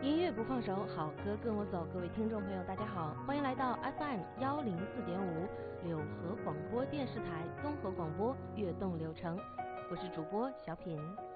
音乐不放手，好歌跟我走。各位听众朋友，大家好，欢迎来到 FM 104.5柳河广播电视台综合广播悦动流程，我是主播小品。